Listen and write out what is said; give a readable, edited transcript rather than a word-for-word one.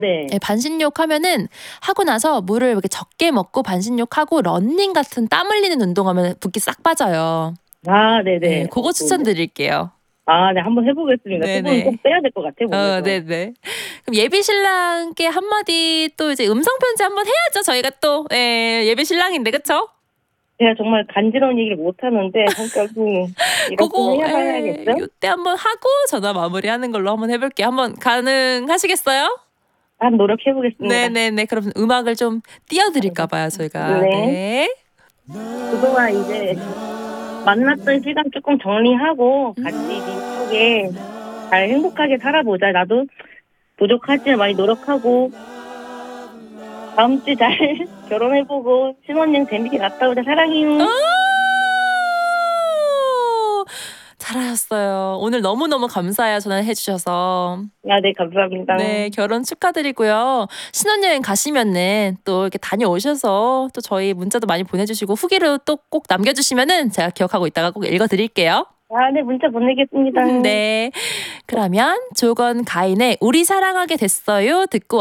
네. 네, 반신욕 하면은 하고 나서 물을 이렇게 적게 먹고 반신욕하고 러닝 같은 땀 흘리는 운동하면 붓기 싹 빠져요. 아, 네네. 네, 그거 좋은데? 추천드릴게요. 아, 네, 한번 해보겠습니다. 수분 네네. 꼭 빼야 될 것 같아요, 몸에서. 네네. 그럼 예비 신랑께 한마디 또 이제 음성 편지 한번 해야죠. 저희가 또 예비 신랑인데 그쵸? 제가 정말 간지러운 얘기를 못 하는데 성격이 이렇게 그거 해봐야겠죠? 요때 한번 하고 전화 마무리하는 걸로 한번 해볼게요. 한번 가능하시겠어요? 한번 노력해보겠습니다. 네네네. 그럼 음악을 좀 띄워드릴까 봐요, 저희가. 네. 네. 그동안 이제 만났던 시간 조금 정리하고 같이 이쁘게 잘 행복하게 살아보자. 나도 부족하지만 많이 노력하고 다음 주 잘 결혼해보고 신혼여행 재밌게 갔다 오자. 사랑해요. 잘하셨어요. 오늘 너무너무 감사해요. 전화해 주셔서. 아, 네, 감사합니다. 네, 결혼 축하드리고요. 신혼여행 가시면은 또 이렇게 다녀오셔서 또 저희 문자도 많이 보내주시고 후기로 또 꼭 남겨주시면은 제가 기억하고 있다가 꼭 읽어드릴게요. 아, 네, 문자 보내겠습니다. 네. 그러면 조건 가인의 우리 사랑하게 됐어요 듣고